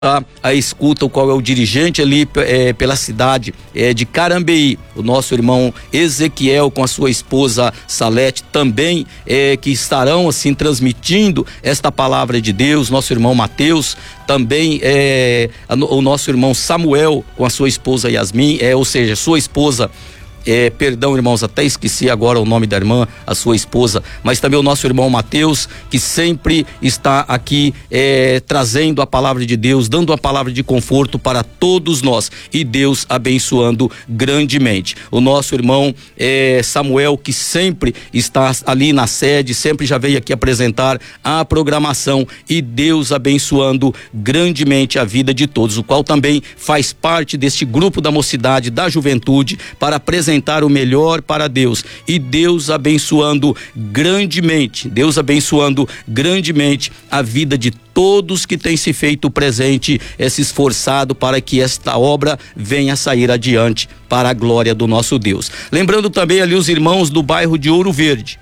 a escuta, o qual é o dirigente ali pela cidade de Carambeí, o nosso irmão Ezequiel com a sua esposa Salete também, que estarão assim transmitindo esta palavra de Deus, nosso irmão Mateus também, o nosso irmão Samuel com a sua esposa Yasmin, ou seja, sua esposa, perdão, irmãos, até esqueci agora o nome da irmã, a sua esposa, mas também o nosso irmão Mateus, que sempre está aqui trazendo a palavra de Deus, dando a palavra de conforto para todos nós, e Deus abençoando grandemente. O nosso irmão Samuel, que sempre está ali na sede, sempre já veio aqui apresentar a programação, e Deus abençoando grandemente a vida de todos, o qual também faz parte deste grupo da mocidade, da juventude, para apresentar o melhor para Deus, e Deus abençoando grandemente a vida de todos que têm se feito presente, se esforçado para que esta obra venha a sair adiante para a glória do nosso Deus. Lembrando também ali os irmãos do bairro de Ouro Verde,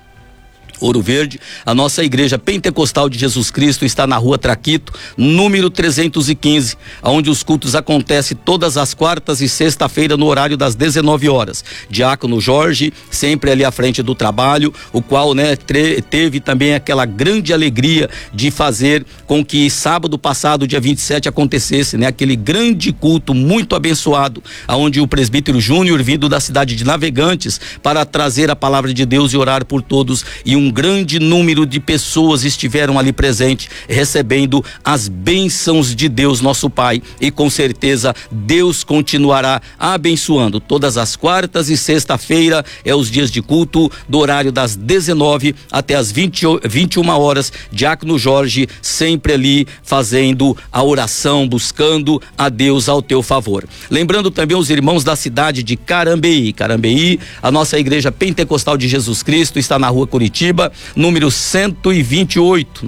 a nossa igreja pentecostal de Jesus Cristo está na rua Traquito, número 315, onde os cultos acontecem todas as quartas e sexta-feira no horário das 19 horas. Diácono Jorge, sempre ali à frente do trabalho, o qual, teve também aquela grande alegria de fazer com que sábado passado, dia 27, acontecesse, aquele grande culto muito abençoado, onde o presbítero Júnior, vindo da cidade de Navegantes, para trazer a palavra de Deus e orar por todos, e um grande número de pessoas estiveram ali presentes, recebendo as bênçãos de Deus, nosso Pai, e com certeza Deus continuará abençoando. Todas as quartas e sexta-feira os dias de culto, do horário das 19 até as 21 horas, Diácono Jorge sempre ali fazendo a oração, buscando a Deus ao teu favor. Lembrando também os irmãos da cidade de Carambeí, a nossa igreja pentecostal de Jesus Cristo está na rua Curitiba, número 128,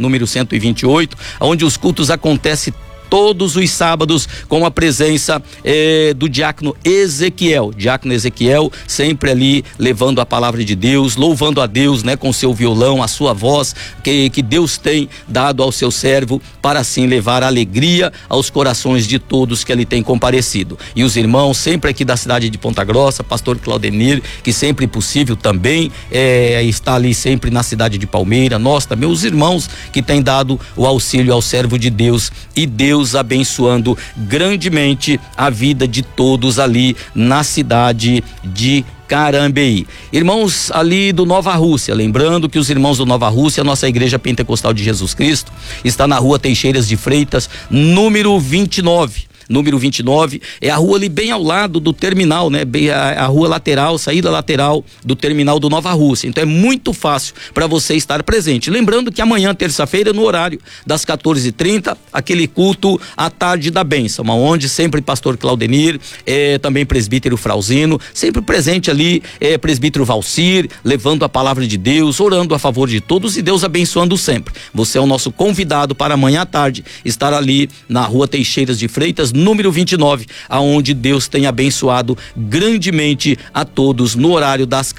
onde os cultos acontecem todos os sábados, com a presença do diácono Ezequiel, sempre ali levando a palavra de Deus, louvando a Deus, com seu violão, a sua voz, que Deus tem dado ao seu servo, para assim levar alegria aos corações de todos que ali tem comparecido. E os irmãos sempre aqui da cidade de Ponta Grossa, pastor Claudenir, que sempre possível também está ali sempre na cidade de Palmeira, nós também, os irmãos que têm dado o auxílio ao servo de Deus, e Deus abençoando grandemente a vida de todos ali na cidade de Carambeí. Irmãos ali do Nova Rússia, lembrando que os irmãos do Nova Rússia, a nossa igreja pentecostal de Jesus Cristo, está na rua Teixeiras de Freitas, número 29, é a rua ali bem ao lado do terminal, bem a rua lateral, saída lateral do terminal do Nova Rússia. Então é muito fácil para você estar presente. Lembrando que amanhã, terça-feira, no horário das 14h30, aquele culto à tarde da bênção, onde sempre pastor Claudenir, também presbítero Frauzino, sempre presente ali, presbítero Valcir, levando a palavra de Deus, orando a favor de todos, e Deus abençoando sempre. Você é o nosso convidado para amanhã à tarde estar ali na rua Teixeiras de Freitas, número 29, aonde Deus tem abençoado grandemente a todos no horário das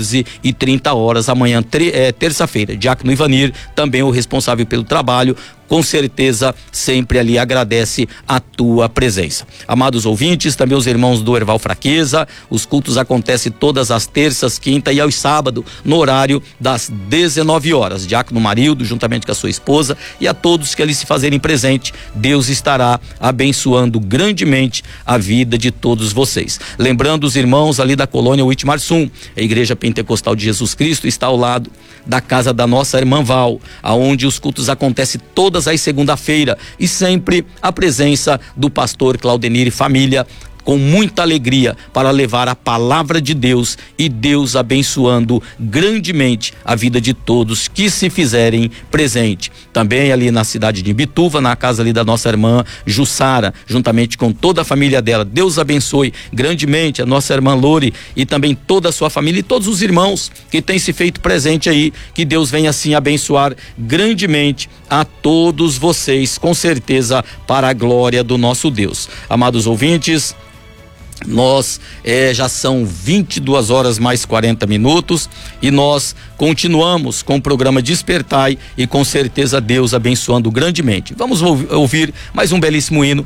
14h30, amanhã, terça-feira. Diácono Ivanir, também o responsável pelo trabalho, com certeza sempre ali agradece a tua presença. Amados ouvintes, também os irmãos do Erval Fraqueza, os cultos acontecem todas as terças, quinta e aos sábados, no horário das 19 horas. Diácono Marildo, juntamente com a sua esposa, e a todos que ali se fazerem presente, Deus estará abençoando grandemente a vida de todos vocês. Lembrando os irmãos ali da colônia Whitmarsum, a igreja pentecostal de Jesus Cristo está ao lado da casa da nossa irmã Val, aonde os cultos acontecem todas as segunda-feira, e sempre a presença do pastor Claudenir e família, com muita alegria, para levar a palavra de Deus, e Deus abençoando grandemente a vida de todos que se fizerem presente. Também ali na cidade de Imbituva, na casa ali da nossa irmã Jussara, juntamente com toda a família dela. Deus abençoe grandemente a nossa irmã Lore e também toda a sua família e todos os irmãos que têm se feito presente aí. Que Deus venha assim abençoar grandemente a todos vocês, com certeza, para a glória do nosso Deus. Amados ouvintes, Nós já são 22 horas mais 40 minutos e nós continuamos com o programa Despertai e com certeza Deus abençoando grandemente. Vamos ouvir mais um belíssimo hino